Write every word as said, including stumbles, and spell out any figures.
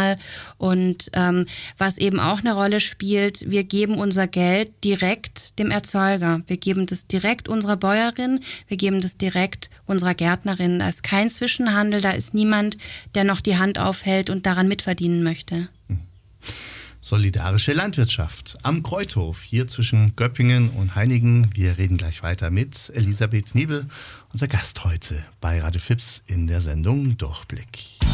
mal. Und ähm, was eben auch eine Rolle spielt, wir geben unser Geld direkt dem Erzeuger. Wir geben das direkt unserer Bäuerin, wir geben das direkt unserer Gärtnerin. Da ist kein Zwischenhandel, da ist niemand, der noch die Hand aufhält und daran mitverdienen möchte. Solidarische Landwirtschaft am Kreuthof, hier zwischen Göppingen und Heinigen. Wir reden gleich weiter mit Elisabeth Niebel, unser Gast heute bei Radio Fips in der Sendung Durchblick.